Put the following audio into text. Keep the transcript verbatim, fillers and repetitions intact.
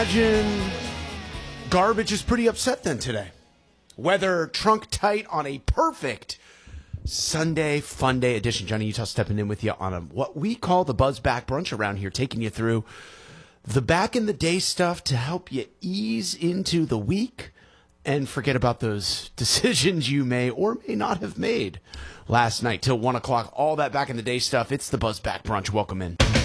Imagine Garbage is pretty upset then today. Weather trunk tight on a perfect Sunday fun day edition. Johnny Utah stepping in with you on a what we call the Buzz Back Brunch around here, taking you through the back in the day stuff to help you ease into the week and forget about those decisions you may or may not have made last night till one o'clock. All that back in the day stuff. It's the Buzz Back Brunch. Welcome in.